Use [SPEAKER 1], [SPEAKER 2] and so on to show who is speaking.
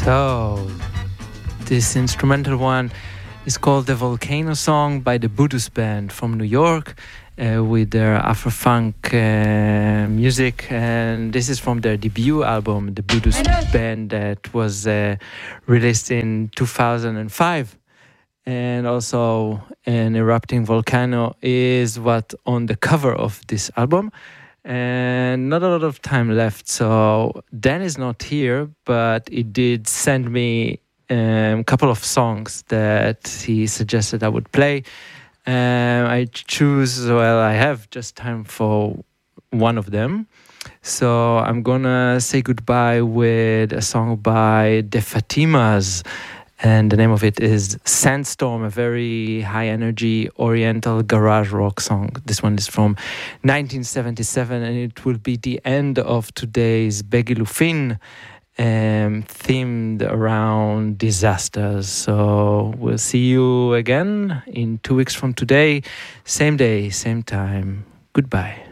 [SPEAKER 1] So, this instrumental one is called The Volcano Song by the Budus Band from New York with their Afro-funk music. And this is from their debut album, The Budus Band, that was released in 2005. And also an erupting volcano is what on the cover of this album. And not a lot of time left, so Dan is not here, but he did send me a couple of songs that he suggested I would play. I have just time for one of them. So I'm gonna say goodbye with a song by The Fatimas. And the name of it is Sandstorm, a very high-energy Oriental garage rock song. This one is from 1977, and it will be the end of today's Begilufin, themed around disasters. So we'll see you again in 2 weeks from today. Same day, same time. Goodbye.